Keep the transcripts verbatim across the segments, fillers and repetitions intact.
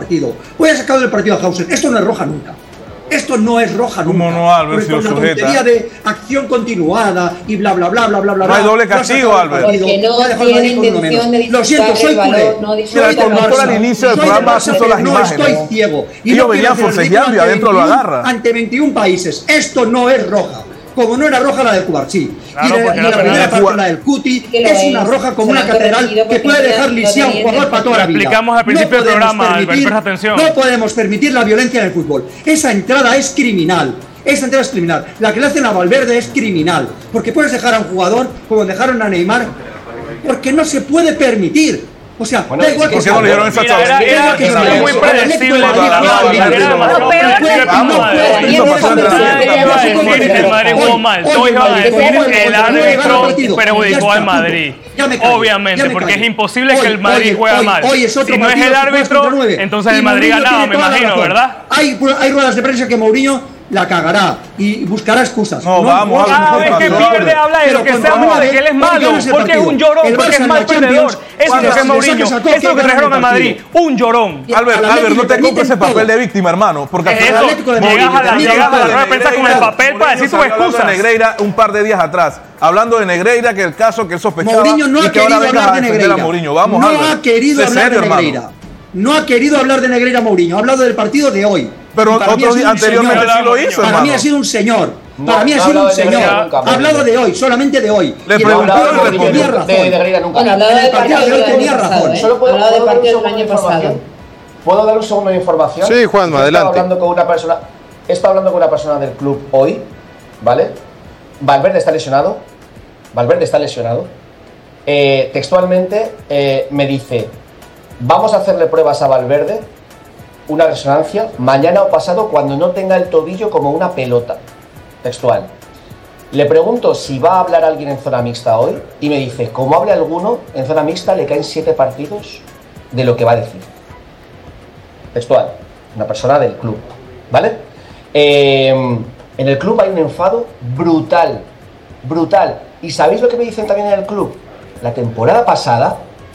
partido, o haya sacado del partido a Hauser. Esto no es roja nunca. Esto no es roja nunca. ¿Cómo no, Albert? Con la tontería de acción continuada y bla, bla, bla, bla, bla, bla. No hay doble castigo, Albert. Porque no tiene intención de disfrutar. Lo siento, soy culé. No Mira, el conductor al inicio del programa puso las no imágenes. estoy ciego. Y ellos venían forcejeando y adentro lo agarra. Ante veintiún países. Esto no es roja. Como no era roja la del Cubarsí. Claro, y de, porque y la la primera primera parte, la del Cuti, es una roja como una catedral que puede dejar lisiado a un jugador para toda la vida. Lo explicamos al principio del programa, Albert, presta atención. No podemos permitir la violencia en el fútbol. Esa entrada es criminal. Esa entrada es criminal. La que le hacen a Valverde es criminal. Porque puedes dejar a un jugador como dejaron a Neymar. Porque no se puede permitir. O sea, bueno, da igual es que que no le dieron esa Mira, era, era, era, era muy predecible. Era demasiado predecible. El Madrid jugó mal. Todos iban a decir que el árbitro perjudicó al Madrid. Obviamente, porque es imposible que el Madrid juegue mal. Si no es el árbitro, entonces el Madrid ganaba, me imagino, ¿verdad? Hay ruedas de prensa que Mourinho la cagará y buscará excusas. No, vamos, cada vez que pierde habla de lo que sea malo, de que él es malo, porque es un llorón, porque es mal perdedor. Eso es lo que es Mourinho, eso es lo que trajeron al Madrid, un llorón. Albert, Albert, no te compres ese papel de víctima, hermano, porque eso, llegas a la llegas a la rueda de prensa con el papel para decir tus excusas. Negreira un par de días atrás, hablando de Negreira, que el caso que él sospechaba Mourinho no ha querido hablar de Negreira. Vamos, no ha querido hablar de Negreira. No ha querido hablar de Negreira Mourinho, ha hablado del partido de hoy. Pero otro día anteriormente sí lo hizo, Para mí ha sido un señor. Para mí ha sido un señor. Ha hablado de hoy, solamente de hoy. Le preguntó y tenía razón. Bueno, hablaba del partido del tenía razón. Solo puedo hablar del partido del año pasado. ¿Puedo dar un segundo de información? Sí, Juanma, adelante. He estado hablando con una persona, he estado hablando con una persona del club hoy, ¿vale? Valverde está lesionado. Valverde está lesionado. Eh, textualmente eh, me dice: vamos a hacerle pruebas a Valverde, una resonancia, mañana o pasado cuando no tenga el tobillo como una pelota. Textual. Le pregunto si va a hablar alguien en zona mixta hoy y me dice, como hable alguno, en zona mixta le caen siete partidos de lo que va a decir. Textual. Una persona del club. ¿Vale? Eh, en el club hay un enfado brutal. Brutal. ¿Y sabéis lo que me dicen también en el club? La temporada pasada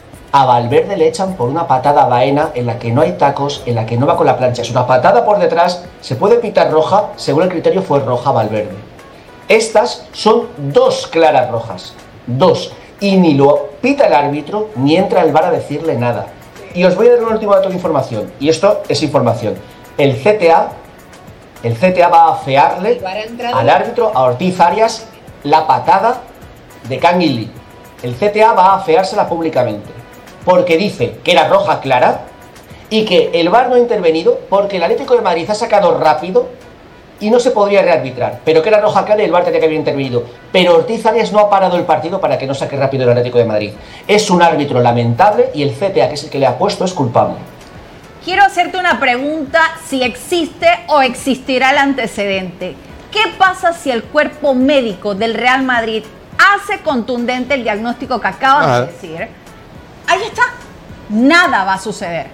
a Valverde le echan por una patada vaena en la que no hay tacos, en la que no va con la plancha. Es una patada por detrás, se puede pitar roja, según el criterio fue roja Valverde. Estas son dos claras rojas, dos. Y ni lo pita el árbitro, ni entra el V A R a decirle nada. Y os voy a dar un último dato de información, y esto es información. El C T A, el C T A va a afearle al árbitro, a Ortiz Arias, la patada de Canguilí. El C T A va a afeársela públicamente. Porque dice que era roja clara y que el V A R no ha intervenido porque el Atlético de Madrid ha sacado rápido y no se podría rearbitrar, pero que era roja clara y el V A R tenía que haber intervenido. Pero Ortiz Arias no ha parado el partido para que no saque rápido el Atlético de Madrid. Es un árbitro lamentable y el C T A, que es el que le ha puesto, es culpable. Quiero hacerte una pregunta, si existe o existirá el antecedente. ¿Qué pasa si el cuerpo médico del Real Madrid hace contundente el diagnóstico que acaban ah. de decir? Ahí está, nada va a suceder,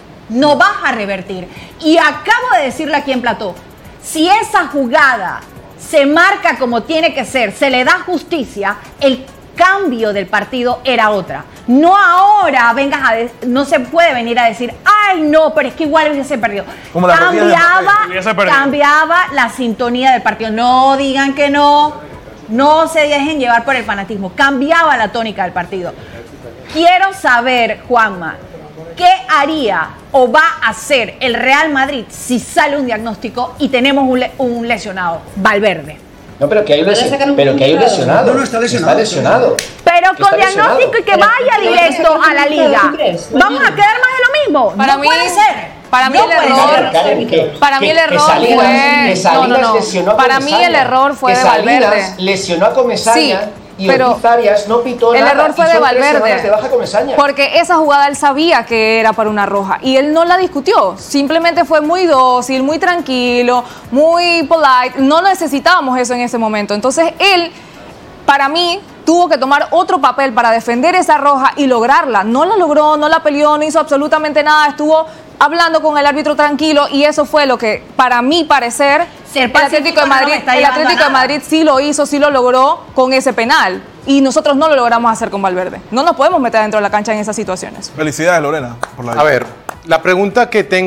no vas a revertir. Y acabo de decirle aquí en plató, si esa jugada se marca como tiene que ser, se le da justicia, el cambio del partido era otra. No ahora vengas a de- no se puede venir a decir, ay no, pero es que igual hubiese perdido. Cambiaba, hubiese perdido. cambiaba la sintonía del partido. No digan que no, no se dejen llevar por el fanatismo. Cambiaba la tónica del partido. Quiero saber, Juanma, ¿qué haría o va a hacer el Real Madrid si sale un diagnóstico y tenemos un, le- un lesionado? Valverde. No, pero que hay un, lesi- pero que hay un lesionado. No, no, está lesionado. Está lesionado. Pero Está con diagnóstico lesionado. y que vaya directo a la liga. ¿Vamos a quedar más de lo mismo? Para no mí, puede ser. Para mí No el puede error, ser. Karen, que- para mí que- el que error Salinas- fue, que Salinas no, no, no. lesionó a Para mí Comesaña. el error fue Que de Salinas Valverde. lesionó a Comesaña Sí, y pero Ortiz Arias no pitó el nada. error fue y de son tres Valverde. semanas de baja Comesaña. Porque esa jugada él sabía que era para una roja y él no la discutió. Simplemente fue muy dócil, muy tranquilo, muy polite. No necesitábamos eso en ese momento. Entonces él, para mí, tuvo que tomar otro papel para defender esa roja y lograrla. No la logró, no la peleó, no hizo absolutamente nada. Estuvo hablando con el árbitro tranquilo y eso fue lo que, para mi parecer, Ser el Atlético de pacífico no Madrid, me está el llevando a Atlético de nada. Madrid sí lo hizo, sí lo logró con ese penal. Y nosotros no lo logramos hacer con Valverde. No nos podemos meter dentro de la cancha en esas situaciones. Felicidades, Lorena, por la A ver, la pregunta que tengo